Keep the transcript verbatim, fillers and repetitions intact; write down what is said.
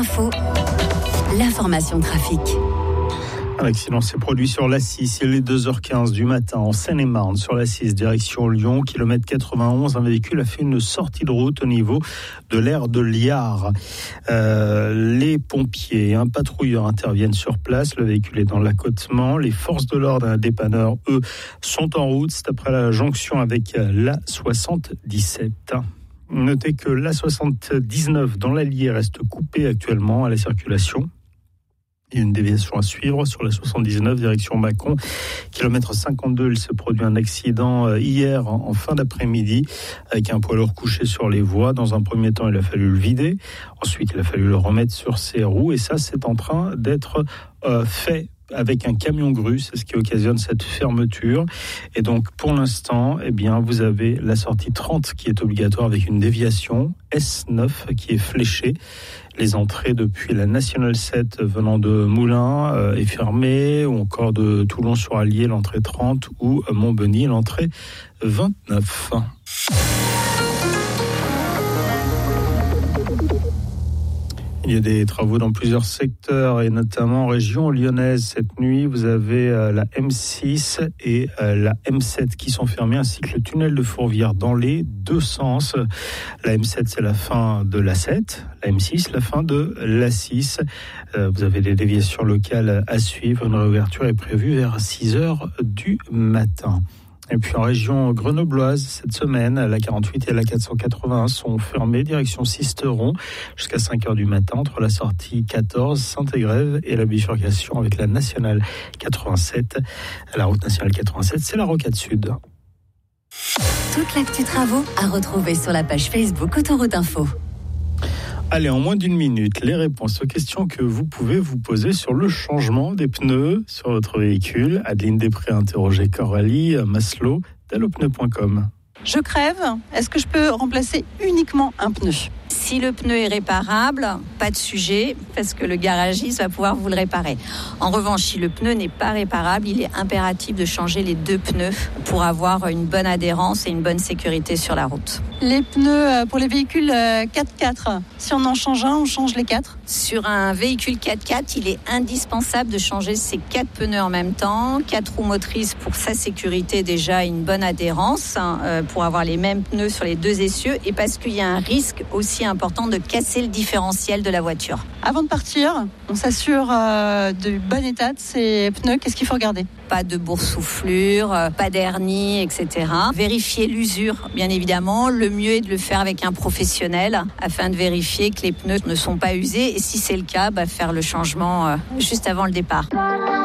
Info, l'information trafic. Un accident s'est produit sur l'A six, il est deux heures quinze du matin en Seine-et-Marne, sur l'A six, direction Lyon, kilomètre quatre-vingt-onze. Un véhicule a fait une sortie de route au niveau de l'aire de Liard. Euh, les pompiers et un patrouilleur interviennent sur place. Le véhicule est dans l'accotement. Les forces de l'ordre et un dépanneur, eux, sont en route. C'est après la jonction avec l'A soixante-dix-sept. Notez que l'A soixante-dix-neuf dans l'Allier reste coupée actuellement à la circulation. Il y a une déviation à suivre sur la soixante-dix-neuf, direction Mâcon. Kilomètre cinquante-deux, il s'est produit un accident hier en fin d'après-midi avec un poids lourd couché sur les voies. Dans un premier temps, il a fallu le vider. Ensuite, il a fallu le remettre sur ses roues. Et ça, c'est en train d'être euh, fait avec un camion grue, c'est ce qui occasionne cette fermeture. Et donc, pour l'instant, eh bien, vous avez la sortie trente qui est obligatoire avec une déviation S neuf qui est fléchée. Les entrées depuis la Nationale sept venant de Moulins euh, est fermée, ou encore de Toulon-sur-Allier, l'entrée trente, ou Montbeny, l'entrée vingt-neuf. Il y a des travaux dans plusieurs secteurs et notamment en région lyonnaise. Cette nuit, vous avez la M six et la M sept qui sont fermées, ainsi que le tunnel de Fourvière dans les deux sens. La M sept, c'est la fin de l'A sept. La M six, la fin de l'A six. Vous avez des déviations locales à suivre. Une réouverture est prévue vers six heures du matin. Et puis en région grenobloise, cette semaine, la quarante-huit et la quatre cent quatre-vingt-un sont fermées, direction Sisteron, jusqu'à cinq heures du matin, entre la sortie quatorze, Saint-Égrève, et la bifurcation avec la nationale quatre-vingt-sept. La route nationale quatre-vingt-sept, c'est la rocade sud. Toute l'actu travaux à retrouver sur la page Facebook Autoroute Info. Allez, en moins d'une minute, les réponses aux questions que vous pouvez vous poser sur le changement des pneus sur votre véhicule. Adeline Després a interrogé Coralie Maslow d'allopneu point com. Je crève, est-ce que je peux remplacer uniquement un pneu ? Si le pneu est réparable, pas de sujet, parce que le garagiste va pouvoir vous le réparer. En revanche, si le pneu n'est pas réparable, il est impératif de changer les deux pneus pour avoir une bonne adhérence et une bonne sécurité sur la route. Les pneus pour les véhicules quatre quatre, si on en change un, on change les quatre ? Sur un véhicule quatre quatre, il est indispensable de changer ces quatre pneus en même temps, quatre roues motrices pour sa sécurité déjà, une bonne adhérence, hein, pour avoir les mêmes pneus sur les deux essieux, et parce qu'il y a un risque aussi important de casser le différentiel de la voiture. Avant de partir, on s'assure euh, du bon état de ces pneus. Qu'est-ce qu'il faut regarder ? Pas de boursouflure, pas d'hernie, et cetera. Vérifier l'usure, bien évidemment. Le mieux est de le faire avec un professionnel afin de vérifier que les pneus ne sont pas usés. Et si c'est le cas, bah, faire le changement euh, juste avant le départ.